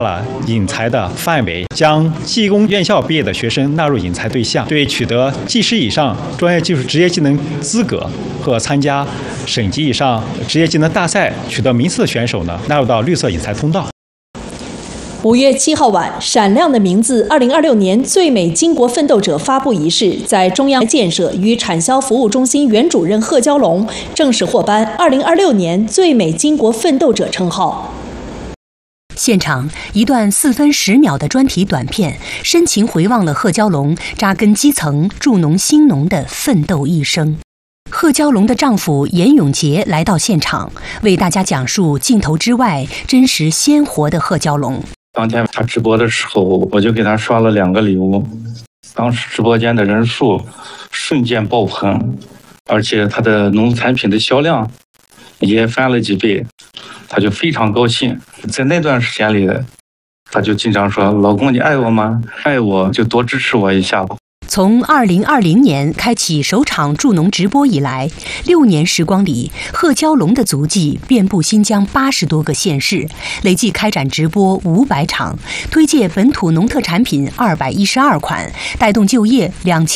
了引才的范围，将技工院校毕业的学生纳入引才对象，对取得技师以上专业技术职业技能资格和参加省级以上职业技能大赛取得名次的选手呢，纳入到绿色引才通道。 5月7号晚，闪亮的名字2026年最美巾帼奋斗者发布仪式在中央建设与产销服务中心原主任贺娇龙正式获颁2026年最美巾帼奋斗者称号。 现场一段4分10秒的专题短片，深情回望了贺娇龙扎根基层、助农兴农的奋斗一生。贺娇龙的丈夫严永杰来到现场，为大家讲述镜头之外真实鲜活的贺娇龙。 当天他直播的时候，我就给他刷了2个礼物，当时直播间的人数瞬间爆棚，而且他的农产品的销量也翻了几倍，他就非常高兴。在那段时间里，他就经常说：“老公，你爱我吗？爱我就多支持我一下吧。” 从2020年开启首场助农直播以来，6年时光里，贺娇龙的足迹遍布新疆80多个县市，累计开展直播500场，推介本土农特产品212款，带动就业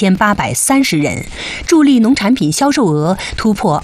2830人，助力农产品销售额突破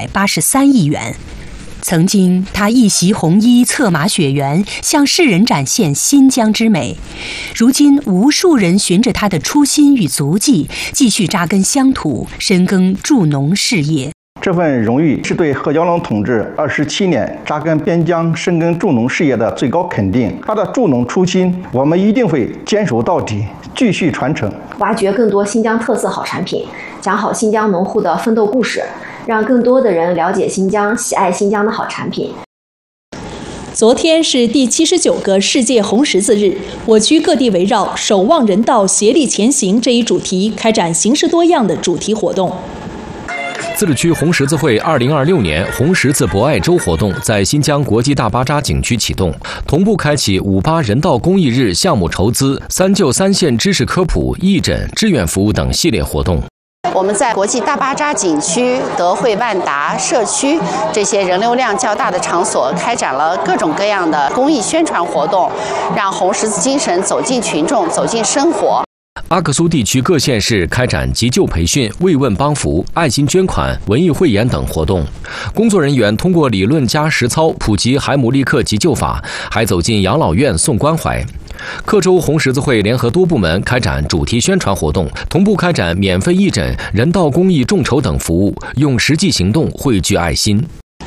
283亿元。曾经，他一袭红衣，策马雪原，向世人展现新疆之美。如今，无数人循着他的初心与足迹，继续扎根乡土，深耕助农事业。 这份荣誉是对贺娇龙同志27年扎根边疆、深耕助农事业的最高肯定。他的助农初心，我们一定会坚守到底，继续传承， 挖掘更多新疆特色好产品，讲好新疆农户的奋斗故事，让更多的人了解新疆，喜爱新疆的好产品。 昨天是第79个世界红十字日，我区各地围绕守望人道、协力前行这一主题，开展形式多样的主题活动。 自治区红十字会2026年红十字博爱周活动在新疆国际大巴扎景区启动，同步开启58人道公益日项目筹资、3救3献知识科普、义诊、志愿服务等系列活动。 我们在国际大巴扎景区、德惠万达社区这些人流量较大的场所开展了各种各样的公益宣传活动，让红十字精神走进群众、走进生活。 阿克苏地区各县市开展急救培训、慰问帮扶、爱心捐款、文艺汇演等活动，工作人员通过理论加实操普及海姆立克急救法，还走进养老院送关怀。克州红十字会联合多部门开展主题宣传活动，同步开展免费义诊、人道公益众筹等服务，用实际行动汇聚爱心。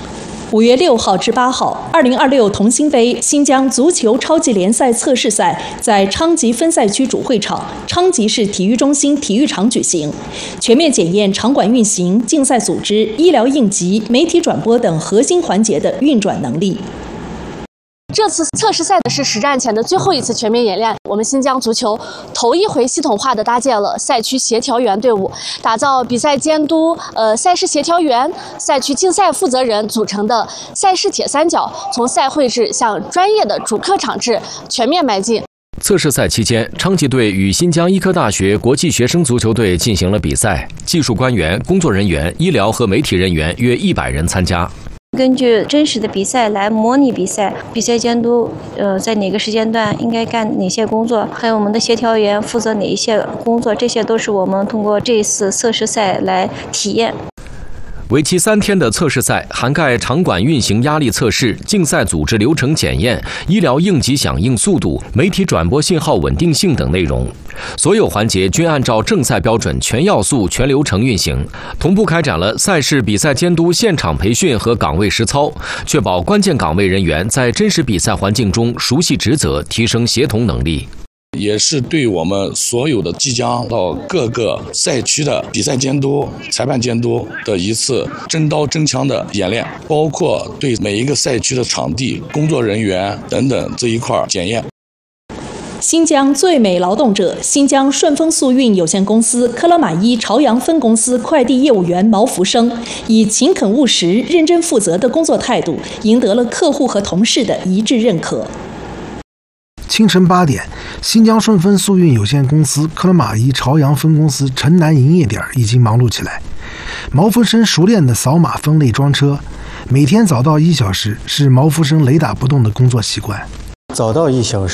5月6号至8号，2026同心杯新疆足球超级联赛测试赛在昌吉分赛区主会场昌吉市体育中心体育场举行，全面检验场馆运行、竞赛组织、医疗应急、媒体转播等核心环节的运转能力。 这次测试赛是实战前的最后一次全面演练。我们新疆足球头一回系统化的搭建了赛区协调员队伍，打造比赛监督、赛事协调员、赛区竞赛负责人组成的赛事铁三角，从赛会制向专业的主客场制全面迈进。 测试赛期间，昌吉队与新疆医科大学国际学生足球队进行了比赛，技术官员、工作人员、医疗和媒体人员约100人参加。 根据真实的比赛来模拟比赛，比赛监督在哪个时间段应该干哪些工作，还有我们的协调员负责哪一些工作，这些都是我们通过这一次测试赛来体验。 为期3天的测试赛涵盖场馆运行压力测试、竞赛组织流程检验、医疗应急响应速度、媒体转播信号稳定性等内容。所有环节均按照正赛标准全要素、全流程运行，同步开展了赛事比赛监督、现场培训和岗位实操，确保关键岗位人员在真实比赛环境中熟悉职责，提升协同能力。 也是对我们所有的即将到各个赛区的比赛监督、裁判监督的一次真刀真枪的演练，包括对每一个赛区的场地、工作人员等等这一块检验。 新疆最美劳动者新疆顺丰速运有限公司科勒玛依朝阳分公司快递业务员毛福生，以勤恳务实、认真负责的工作态度，赢得了客户和同事的一致认可。 清晨8点，新疆顺丰速运有限公司科勒玛依朝阳分公司城南营业点已经忙碌起来。毛福生熟练的扫码分类装车，每天早到1小时是毛福生雷打不动的工作习惯。 早到1小时